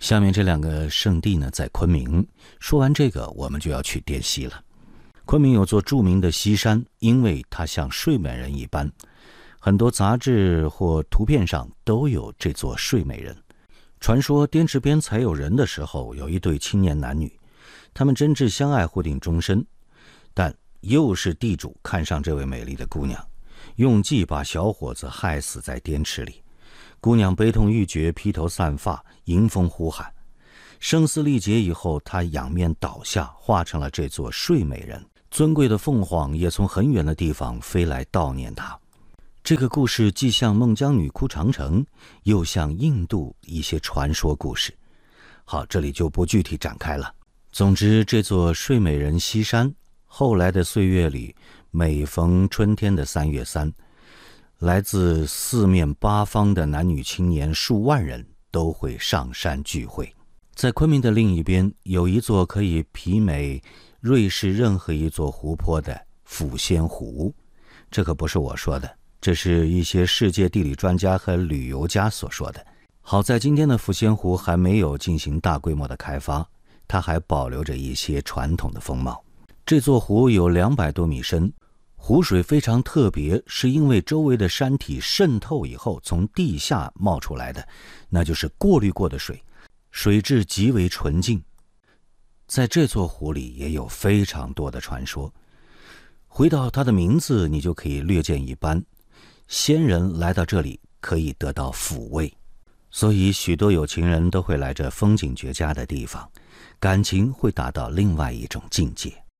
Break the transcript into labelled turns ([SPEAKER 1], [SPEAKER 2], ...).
[SPEAKER 1] 下面这两个圣地呢，在昆明。说完这个，我们就要去滇西了。昆明有座著名的西山，因为它像睡美人一般，很多杂志或图片上都有这座睡美人。传说滇池边才有人的时候，有一对青年男女，他们真挚相爱，互定终身。但又是地主看上这位美丽的姑娘，用计把小伙子害死在滇池里。姑娘悲痛欲绝，披头散发，迎风呼喊。声嘶力竭以后，她仰面倒下，化成了这座睡美人。尊贵的凤凰也从很远的地方飞来悼念她。这个故事既像孟姜女哭长城，又像印度一些传说故事。好，这里就不具体展开了。总之，这座睡美人西山，后来的岁月里，每逢春天的3月3，来自四面八方的男女青年数万人都会上山聚会。在昆明的另一边，有一座可以媲美瑞士任何一座湖泊的抚仙湖。这可不是我说的，这是一些世界地理专家和旅游家所说的。好在今天的抚仙湖还没有进行大规模的开发，它还保留着一些传统的风貌。这座湖有200多米深，湖水非常特别，是因为周围的山体渗透以后从地下冒出来的，那就是过滤过的水，水质极为纯净。在这座湖里也有非常多的传说。回到它的名字，你就可以略见一斑。仙人来到这里可以得到抚慰，所以许多有情人都会来这风景绝佳的地方，感情会达到另外一种境界。